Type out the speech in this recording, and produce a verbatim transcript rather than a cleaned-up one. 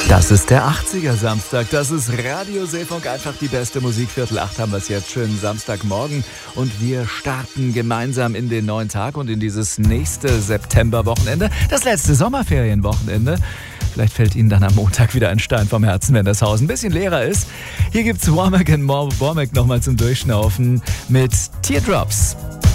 Das ist der achtziger Samstag, das ist Radio Seefunk, einfach die beste Musik. Viertel acht haben wir es jetzt, schönen Samstagmorgen und wir starten gemeinsam in den neuen Tag und in dieses nächste Septemberwochenende, das letzte Sommerferienwochenende. Vielleicht fällt Ihnen dann am Montag wieder ein Stein vom Herzen, wenn das Haus ein bisschen leerer ist. Hier gibt's Womack and Womack nochmal zum Durchschnaufen mit Teardrops.